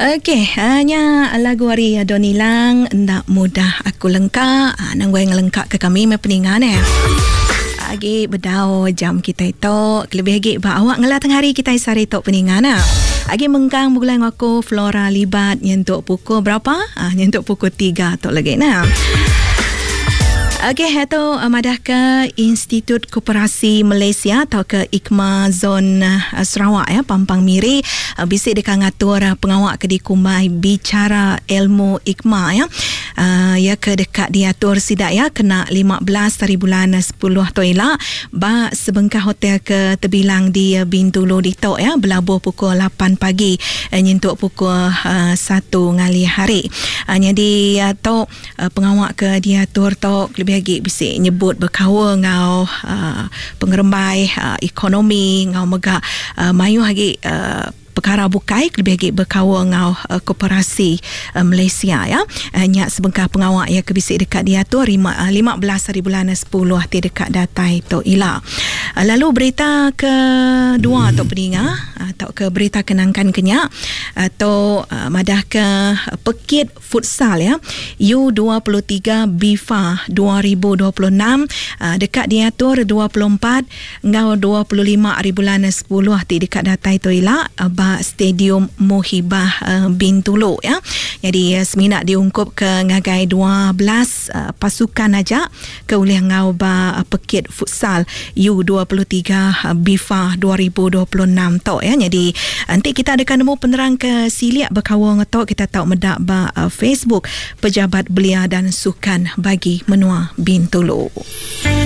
Okey, hanya lagu hari Doni Lang nak mudah aku lengkap. Nang goyang lengkap ke kami mepeningan Agi bedau jam kita itu lebih lagi awak ngelah tengah hari kita sari tok peningan Agi mengkang bulan aku Flora libat nyentuk pukul berapa? Nyentuk pukul 3 tok lagi Okey, itu madah ke Institut Koperasi Malaysia atau ke IKMA Zon Sarawak Pampang Miri bisik dekat ngatur pengawak ke di Kumai bicara ilmu IKMA ya ke dekat diatur sidak kena 15 dari bulan 10 toila ba sebengkah hotel ke terbilang di Bintulu di tok berlabuh pukul 8 pagi nyentuk pukul 1 ngali hari. Jadi tok pengawak ke diatur tok lebih lagi bisik nyebut berkawa ngau pengerembai ekonomi ngau megak mayu lagi perkara bukai lebih lagi berkawa ngau koperasi Malaysia nyak sebengkah pengawak kebisik dekat dia tu 15 hari bulan 10 ti dekat datai tu ila. Lalu berita kedua atau peninga atau ke berita kenangkan kenyak atau madah ke Pekit Futsal U23 BIFA 2026 dekat diatur 24 ngau 25 hari bulan 10 ti dekat datai tu ila Stadium Mohibah Bintulu Jadi seminak diungkup ke ngagai 12 pasukan aja ke oleh ngau ba Pekit Futsal U23 BIFA 2026 tok Jadi nanti kita akan nemu penerang ke siliak berkawang tok kita tahu medak ba Facebook Pejabat Belia dan Sukan bagi Menua Bintulu.